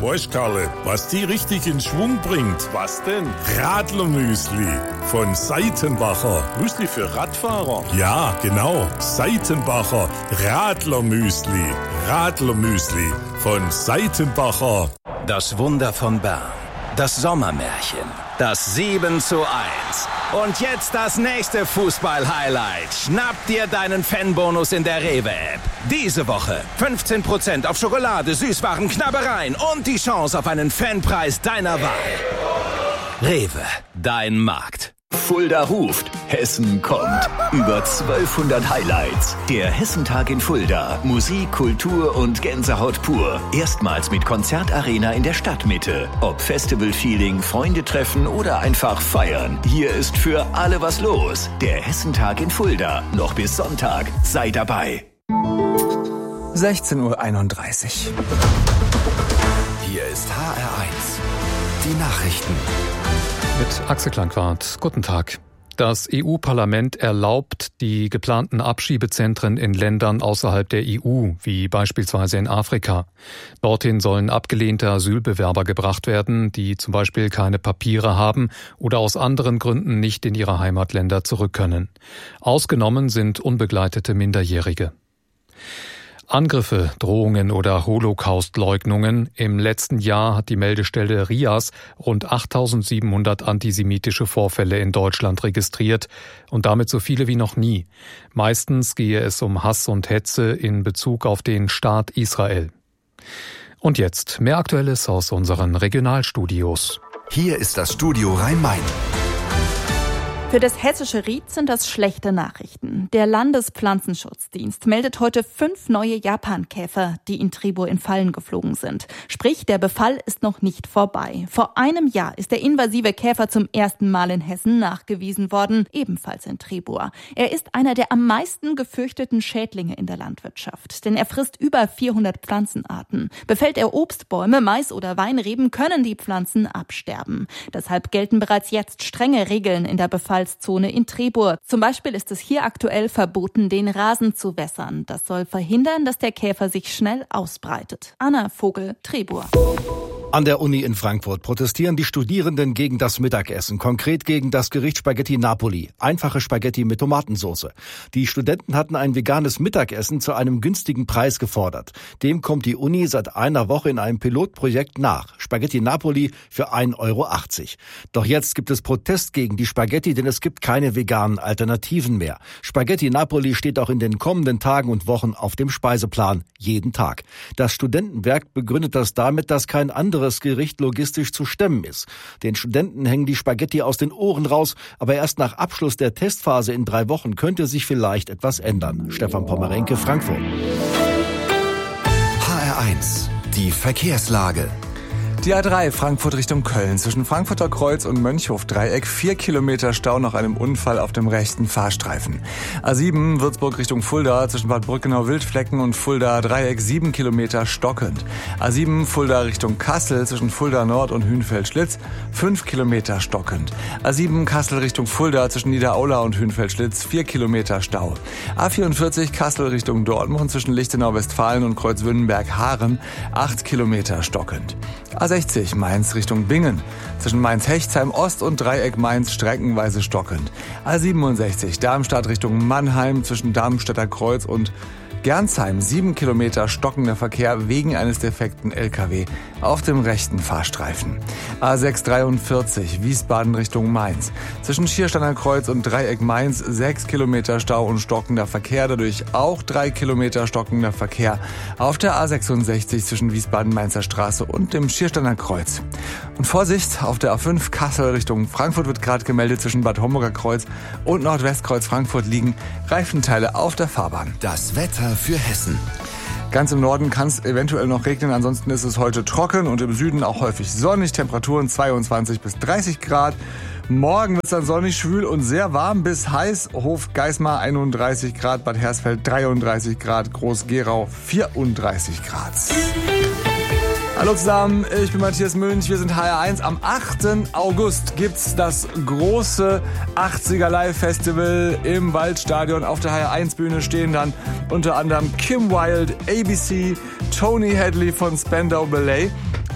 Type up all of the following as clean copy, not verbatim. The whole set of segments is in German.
Weißt, Karle, was die richtig in Schwung bringt? Was denn? Radlermüsli von Seitenbacher. Müsli für Radfahrer? Ja, genau. Seitenbacher Radlermüsli. Radlermüsli von Seitenbacher. Das Wunder von Bern. Das Sommermärchen. Das 7:1. Und jetzt das nächste Fußball-Highlight. Schnapp dir deinen Fanbonus in der Rewe-App. Diese Woche 15% auf Schokolade, Süßwaren, Knabbereien und die Chance auf einen Fanpreis deiner Wahl. Rewe, dein Markt. Fulda ruft, Hessen kommt. Über 1200 Highlights. Der Hessentag in Fulda. Musik, Kultur und Gänsehaut pur. Erstmals mit Konzertarena in der Stadtmitte. Ob Festival-Feeling, Freunde treffen oder einfach feiern. Hier ist für alle was los. Der Hessentag in Fulda. Noch bis Sonntag. Sei dabei. 16:31 Uhr. Hier ist HR1. Die Nachrichten. Mit Axel Klangquart. Guten Tag. Das EU-Parlament erlaubt die geplanten Abschiebezentren in Ländern außerhalb der EU, wie beispielsweise in Afrika. Dorthin sollen abgelehnte Asylbewerber gebracht werden, die zum Beispiel keine Papiere haben oder aus anderen Gründen nicht in ihre Heimatländer zurück können. Ausgenommen sind unbegleitete Minderjährige. Angriffe, Drohungen oder Holocaust-Leugnungen. Im letzten Jahr hat die Meldestelle RIAS rund 8.700 antisemitische Vorfälle in Deutschland registriert und damit so viele wie noch nie. Meistens gehe es um Hass und Hetze in Bezug auf den Staat Israel. Und jetzt mehr Aktuelles aus unseren Regionalstudios. Hier ist das Studio Rhein-Main. Für das hessische Ried sind das schlechte Nachrichten. Der Landespflanzenschutzdienst meldet heute 5 neue Japankäfer, die in Tribur in Fallen geflogen sind. Sprich, der Befall ist noch nicht vorbei. Vor einem Jahr ist der invasive Käfer zum ersten Mal in Hessen nachgewiesen worden, ebenfalls in Tribur. Er ist einer der am meisten gefürchteten Schädlinge in der Landwirtschaft, denn er frisst über 400 Pflanzenarten. Befällt er Obstbäume, Mais oder Weinreben, können die Pflanzen absterben. Deshalb gelten bereits jetzt strenge Regeln in der Befallszone in Tribur. Zum Beispiel ist es hier aktuell verboten, den Rasen zu wässern. Das soll verhindern, dass der Käfer sich schnell ausbreitet. Anna Vogel, Tribur. An der Uni in Frankfurt protestieren die Studierenden gegen das Mittagessen, konkret gegen das Gericht Spaghetti Napoli, einfache Spaghetti mit Tomatensauce. Die Studenten hatten ein veganes Mittagessen zu einem günstigen Preis gefordert. Dem kommt die Uni seit einer Woche in einem Pilotprojekt nach. Spaghetti Napoli für 1,80 Euro. Doch jetzt gibt es Protest gegen die Spaghetti, denn es gibt keine veganen Alternativen mehr. Spaghetti Napoli steht auch in den kommenden Tagen und Wochen auf dem Speiseplan, jeden Tag. Das Studentenwerk begründet das damit, dass kein anderes Gericht logistisch zu stemmen ist. Den Studenten hängen die Spaghetti aus den Ohren raus, aber erst nach Abschluss der Testphase in 3 Wochen könnte sich vielleicht etwas ändern. Stefan Pommerenke, Frankfurt. HR1, die Verkehrslage. Die A3 Frankfurt Richtung Köln zwischen Frankfurter Kreuz und Mönchhof-Dreieck 4 Kilometer Stau nach einem Unfall auf dem rechten Fahrstreifen. A7 Würzburg Richtung Fulda zwischen Bad Brückenau-Wildflecken und Fulda-Dreieck 7 Kilometer stockend. A7 Fulda Richtung Kassel zwischen Fulda Nord und Hünfeld-Schlitz 5 Kilometer stockend. A7 Kassel Richtung Fulda zwischen Niederaula und Hünfeld-Schlitz 4 Kilometer Stau. A44 Kassel Richtung Dortmund zwischen Lichtenau-Westfalen und Kreuzwünnenberg-Haaren 8 Kilometer stockend. A60 Mainz Richtung Bingen. Zwischen Mainz-Hechtsheim Ost und Dreieck Mainz streckenweise stockend. A67 Darmstadt Richtung Mannheim zwischen Darmstädter Kreuz und Gernsheim 7 Kilometer stockender Verkehr wegen eines defekten LKW auf dem rechten Fahrstreifen. A643 Wiesbaden Richtung Mainz. Zwischen Schiersteiner Kreuz und Dreieck Mainz 6 Kilometer Stau und stockender Verkehr, dadurch auch 3 Kilometer stockender Verkehr auf der A66 zwischen Wiesbaden-Mainzer Straße und dem Schiersteiner Kreuz. Und Vorsicht, auf der A5 Kassel Richtung Frankfurt wird gerade gemeldet, zwischen Bad Homburger Kreuz und Nordwestkreuz Frankfurt liegen Reifenteile auf der Fahrbahn. Das Wetter für Hessen. Ganz im Norden kann es eventuell noch regnen, ansonsten ist es heute trocken und im Süden auch häufig sonnig. Temperaturen 22 bis 30 Grad. Morgen wird es dann sonnig, schwül und sehr warm bis heiß. Hof-Geismar 31 Grad, Bad Hersfeld 33 Grad, Groß-Gerau 34 Grad. Hallo zusammen, ich bin Matthias Münch, wir sind HR1. Am 8. August gibt's das große 80er Live-Festival im Waldstadion. Auf der HR1-Bühne stehen dann unter anderem Kim Wilde, ABC, Tony Hadley von Spandau Ballet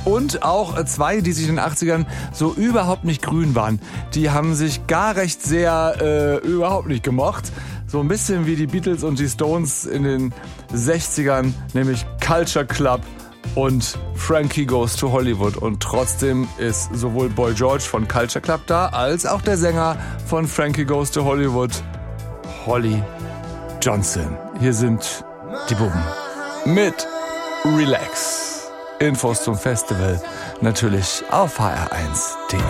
Und auch zwei, die sich in den 80ern so überhaupt nicht grün waren. Die haben sich gar recht sehr überhaupt nicht gemocht. So ein bisschen wie die Beatles und die Stones in den 60ern, nämlich Culture Club und Frankie Goes to Hollywood. Und trotzdem ist sowohl Boy George von Culture Club da, als auch der Sänger von Frankie Goes to Hollywood, Holly Johnson. Hier sind die Buben mit Relax. Infos zum Festival natürlich auf hr1.de.